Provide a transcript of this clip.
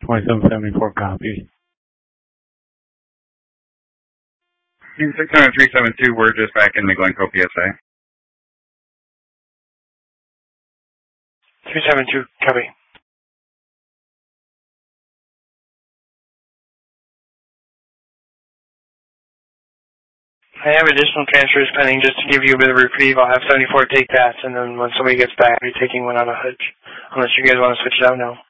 2774 copy. 60372, we're just back in the Glencoe PSA. 372, copy. I have additional transfers pending just to give you a bit of reprieve. I'll have 74 take that, and then when somebody gets back, I'll be taking one out of Hutch. Unless you guys want to switch it out now.